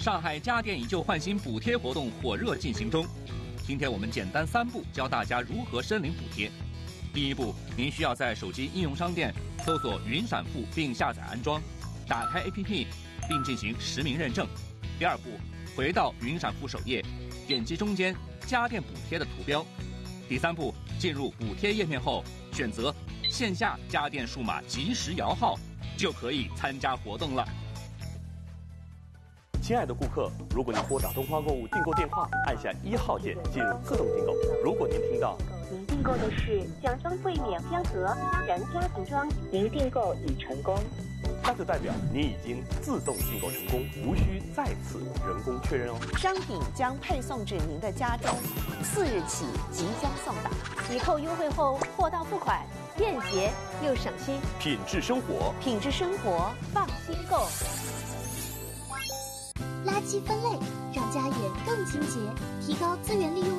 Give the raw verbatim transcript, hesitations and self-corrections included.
上海家电以旧换新补贴活动火热进行中。今天我们简单三步教大家如何申领补贴。第一步，您需要在手机应用商店搜索云闪付并下载安装，打开 A P P 并进行实名认证。第二步，回到云闪付首页，点击中间家电补贴的图标。第三步，进入补贴页面后，选择线下家电数码即时摇号，就可以参加活动了。 亲爱的顾客，如果您拨打东方购物订购电话，按下一号键进入自动订购。如果您听到您订购的是奖装柜免标盒他人家庭装，您订购已成功， 那就代表您已经自动订购成功，无需再次人工确认哦。 商品将配送至您的家中，四日起即将送达。 抵扣优惠后，货到付款，便捷又省心。 品质生活， 品质生活，放心购。 垃圾分类，让家园更清洁，提高资源利用